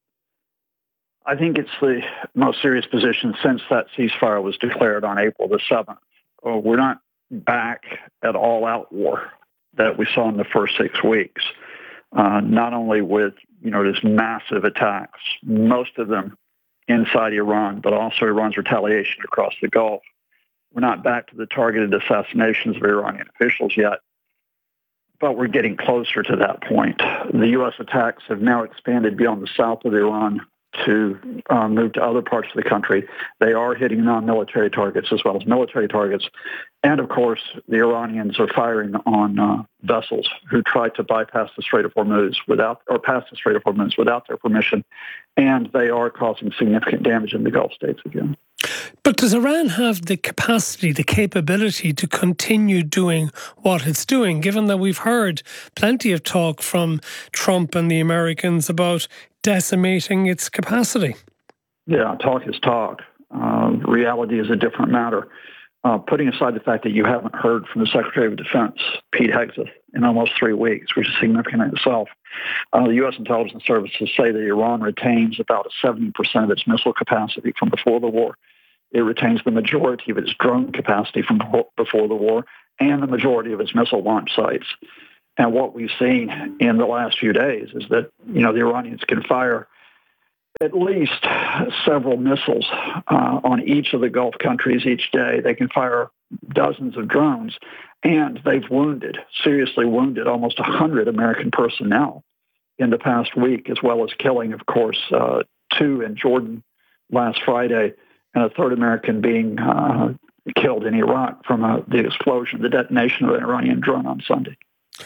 I think it's the most serious position since that ceasefire was declared on April the 7th. We're not back at all-out war that we saw in the first 6 weeks. Not only with, this massive attacks, most of them inside Iran, but also Iran's retaliation across the Gulf. We're not back to the targeted assassinations of Iranian officials yet. but we're getting closer to that point. The U.S. attacks have now expanded beyond the south of Iran to move to other parts of the country. They are hitting non-military targets as well as military targets. And, of course, the Iranians are firing on vessels who try to bypass the Strait of Hormuz pass the Strait of Hormuz without their permission. And they are causing significant damage in the Gulf states again. But does Iran have the capacity, the capability to continue doing what it's doing, given that we've heard plenty of talk from Trump and the Americans about decimating its capacity? Yeah, talk is talk. Reality is a different matter. Putting aside the fact that you haven't heard from the Secretary of Defense, Pete Hegseth, in almost 3 weeks, which is significant in itself, the U.S. intelligence services say that Iran retains about 70% of its missile capacity from before the war. It retains the majority of its drone capacity from before the war and the majority of its missile launch sites. And what we've seen in the last few days is that, the Iranians can fire at least several missiles on each of the Gulf countries each day. They can fire dozens of drones, and they've seriously wounded almost 100 American personnel in the past week, as well as killing, of course, 2 in Jordan last Friday, and a third American being killed in Iraq from the explosion, the detonation of an Iranian drone on Sunday.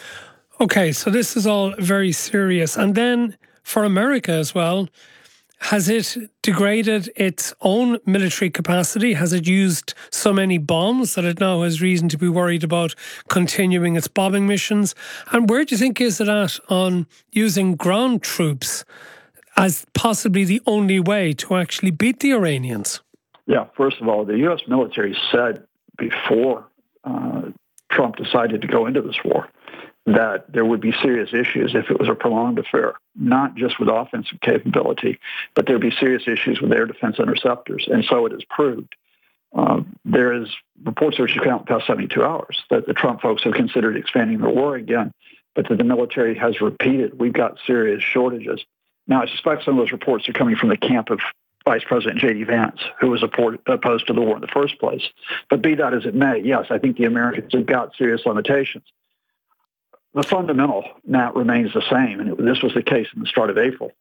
Okay, so this is all very serious. And then for America as well, has it degraded its own military capacity? Has it used so many bombs that it now has reason to be worried about continuing its bombing missions? And where do you think is it at on using ground troops as possibly the only way to actually beat the Iranians? Yeah, first of all, the U.S. military said before Trump decided to go into this war that there would be serious issues if it was a prolonged affair, not just with offensive capability, but there would be serious issues with air defense interceptors. And so it is proved. There is reports which have come out in the past 72 hours that the Trump folks have considered expanding the war again, but that the military has repeated, we've got serious shortages. Now, I suspect some of those reports are coming from the camp of Vice President J.D. Vance, who was opposed to the war in the first place. But be that as it may, yes, I think the Americans have got serious limitations. The fundamental, Matt, remains the same, and this was the case in the start of April,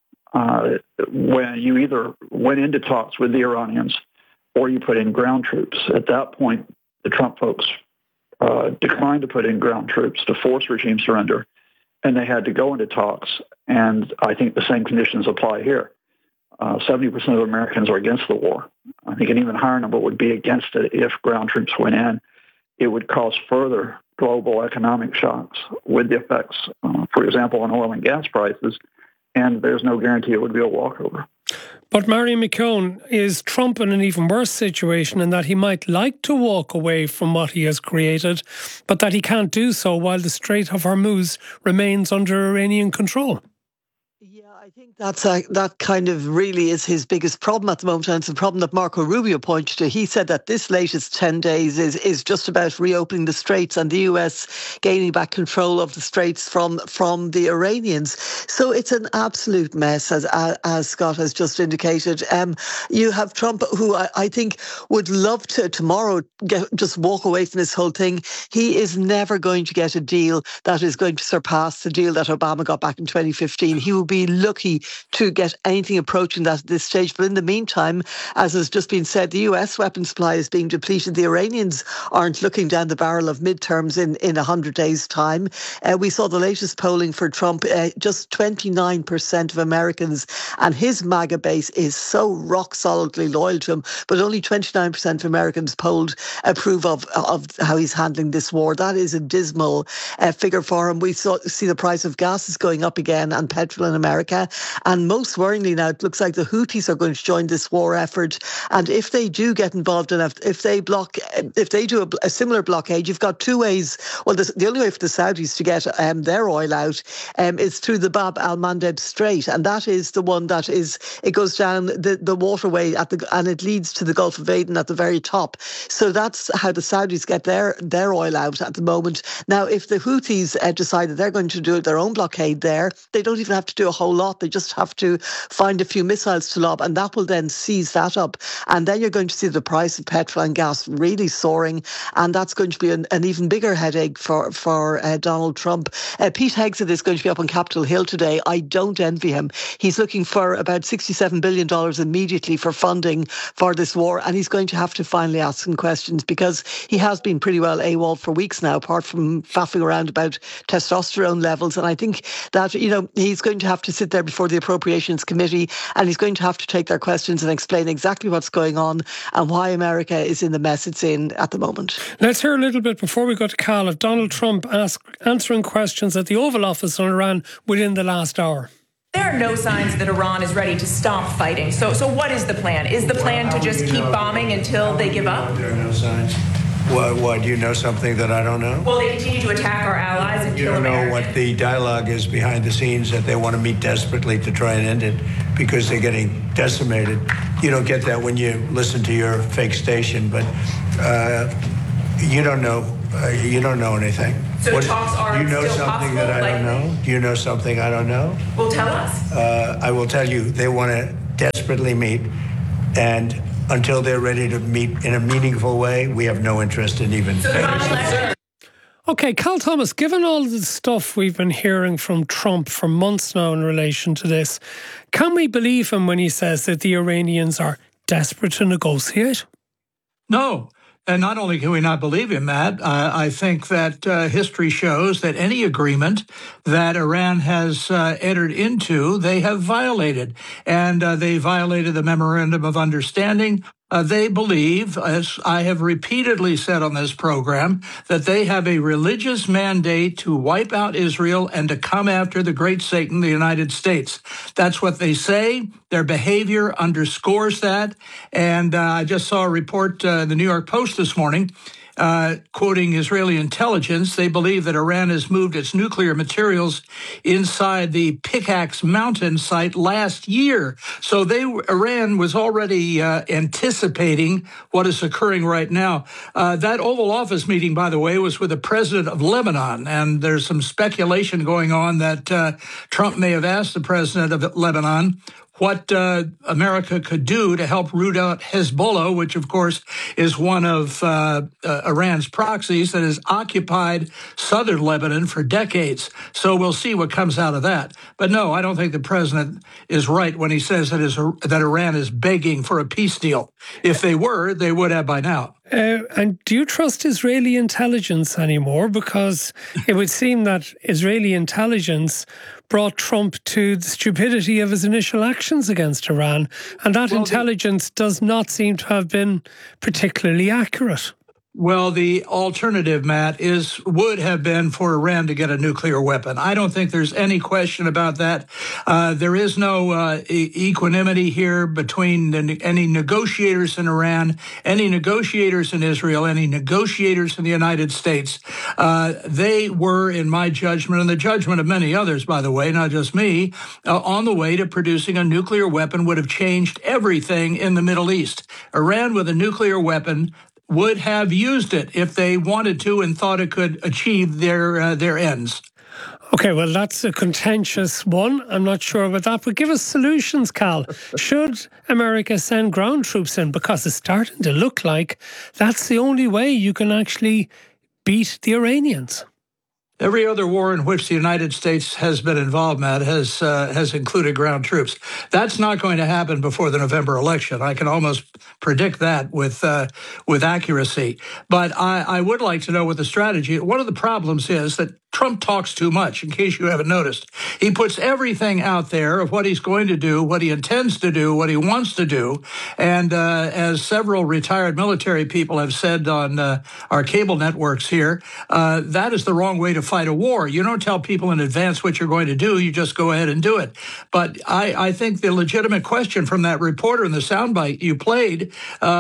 when you either went into talks with the Iranians or you put in ground troops. At that point, the Trump folks declined to put in ground troops to force regime surrender, and they had to go into talks, and I think the same conditions apply here. 70% of Americans are against the war. I think an even higher number would be against it if ground troops went in. It would cause further global economic shocks with the effects, for example, on oil and gas prices, and there's no guarantee it would be a walkover. But Marion McKeown, is Trump in an even worse situation in that he might like to walk away from what he has created, but that he can't do so while the Strait of Hormuz remains under Iranian control? I think that kind of really is his biggest problem at the moment, and it's a problem that Marco Rubio pointed to. He said that this latest 10 days is just about reopening the straits and the US gaining back control of the straits from the Iranians. So it's an absolute mess, as Scott has just indicated. You have Trump, who I think would love to tomorrow just walk away from this whole thing. He is never going to get a deal that is going to surpass the deal that Obama got back in 2015. He will be lucky to get anything approaching that at this stage. But in the meantime, as has just been said, the US weapon supply is being depleted. The Iranians aren't looking down the barrel of midterms in 100 days' time. We saw the latest polling for Trump, just 29% of Americans and his MAGA base is so rock solidly loyal to him, but only 29% of Americans polled approve of how he's handling this war. That is a dismal figure for him. We see the price of gas is going up again and petrol in America. And most worryingly now, it looks like the Houthis are going to join this war effort. And if they do get involved enough, if they do a similar blockade, you've got two ways. Well, the only way for the Saudis to get their oil out is through the Bab al-Mandeb Strait. And that is the one that it goes down the waterway and it leads to the Gulf of Aden at the very top. So that's how the Saudis get their oil out at the moment. Now, if the Houthis decide that they're going to do their own blockade there, they don't even have to do a whole lot. lot. They just have to find a few missiles to lob, and that will then seize that up. And then you're going to see the price of petrol and gas really soaring, and that's going to be an even bigger headache for Donald Trump. Pete Hegseth is going to be up on Capitol Hill today. I don't envy him. He's looking for about $67 billion immediately for funding for this war, and he's going to have to finally ask some questions, because he has been pretty well AWOL for weeks now, apart from faffing around about testosterone levels. And I think that, he's going to have to sit there before the Appropriations Committee, and he's going to have to take their questions and explain exactly what's going on and why America is in the mess it's in at the moment. Let's hear a little bit, before we go to Cal, of Donald Trump answering questions at the Oval Office on Iran within the last hour. There are no signs that Iran is ready to stop fighting. So what is the plan? Is the plan to just keep bombing until they give up? There are no signs. What, do you know something that I don't know? Well, they continue to attack our allies and kill Americans. You don't know what the dialogue is behind the scenes, that they want to meet desperately to try and end it because they're getting decimated. You don't get that when you listen to your fake station, but you don't know. You don't know anything. So talks are do you know still something possible, that I don't know? Do you know something I don't know? Well, tell us. I will tell you, they want to desperately meet, and until they're ready to meet in a meaningful way, we have no interest in even... Okay, Cal Thomas, given all the stuff we've been hearing from Trump for months now in relation to this, can we believe him when he says that the Iranians are desperate to negotiate? No. And not only can we not believe him, Matt, I think that history shows that any agreement that Iran has entered into, they have violated. And they violated the Memorandum of Understanding. They believe, as I have repeatedly said on this program, that they have a religious mandate to wipe out Israel and to come after the great Satan, the United States. That's what they say. Their behavior underscores that. And I just saw a report in the New York Post this morning quoting Israeli intelligence. They believe that Iran has moved its nuclear materials inside the Pickaxe Mountain site last year. So Iran was already anticipating what is occurring right now. That Oval Office meeting, by the way, was with the president of Lebanon. And there's some speculation going on that Trump may have asked the president of Lebanon what America could do to help root out Hezbollah, which, of course, is one of Iran's proxies that has occupied southern Lebanon for decades. So we'll see what comes out of that. But no, I don't think the president is right when he says that Iran is begging for a peace deal. If they were, they would have by now. And do you trust Israeli intelligence anymore? Because it would seem that Israeli intelligence brought Trump to the stupidity of his initial actions against Iran. And that intelligence does not seem to have been particularly accurate. Well, the alternative, Matt, would have been for Iran to get a nuclear weapon. I don't think there's any question about that. There is no equanimity here between any negotiators in Iran, any negotiators in Israel, any negotiators in the United States. They were, in my judgment, and the judgment of many others, by the way, not just me, on the way to producing a nuclear weapon would have changed everything in the Middle East. Iran with a nuclear weapon would have used it if they wanted to and thought it could achieve their ends. Okay, well, that's a contentious one. I'm not sure about that, but give us solutions, Cal. Should America send ground troops in? Because it's starting to look like that's the only way you can actually beat the Iranians. Every other war in which the United States has been involved, Matt, has included ground troops. That's not going to happen before the November election. I can almost predict that with accuracy. But I would like to know what the strategy. One of the problems is that Trump talks too much, in case you haven't noticed. He puts everything out there of what he's going to do, what he intends to do, what he wants to do. And as several retired military people have said on our cable networks here, that is the wrong way to fight a war. You don't tell people in advance what you're going to do. You just go ahead and do it. But I think the legitimate question from that reporter in the soundbite you played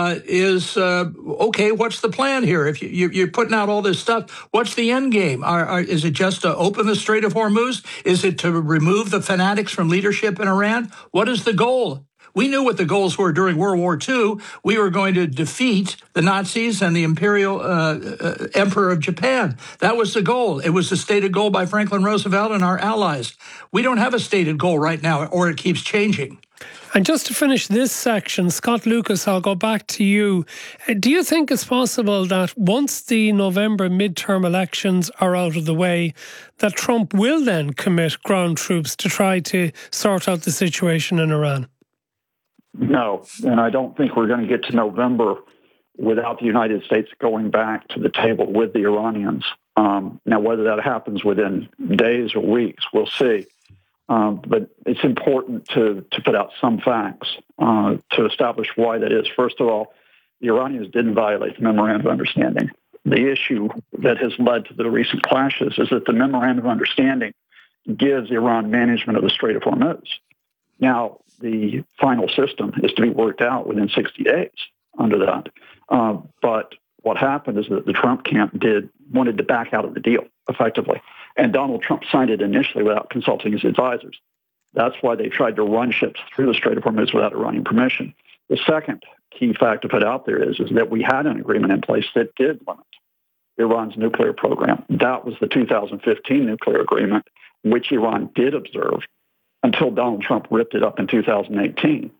is, okay, what's the plan here? If you're putting out all this stuff, what's the end game? Is Is it just to open the Strait of Hormuz? Is it to remove the fanatics from leadership in Iran? What is the goal? We knew what the goals were during World War II. We were going to defeat the Nazis and the Imperial Emperor of Japan. That was the goal. It was a stated goal by Franklin Roosevelt and our allies. We don't have a stated goal right now, or it keeps changing. And just to finish this section, Scott Lucas, I'll go back to you. Do you think it's possible that once the November midterm elections are out of the way, that Trump will then commit ground troops to try to sort out the situation in Iran? No, and I don't think we're going to get to November without the United States going back to the table with the Iranians. Now, whether that happens within days or weeks, we'll see. But it's important to put out some facts to establish why that is. First of all, the Iranians didn't violate the Memorandum of Understanding. The issue that has led to the recent clashes is that the Memorandum of Understanding gives Iran management of the Strait of Hormuz. Now, the final system is to be worked out within 60 days under that. But what happened is that the Trump camp wanted to back out of the deal, effectively. And Donald Trump signed it initially without consulting his advisors. That's why they tried to run ships through the Strait of Hormuz without Iranian permission. The second key fact to put out there is that we had an agreement in place that did limit Iran's nuclear program. That was the 2015 nuclear agreement, which Iran did observe until Donald Trump ripped it up in 2018.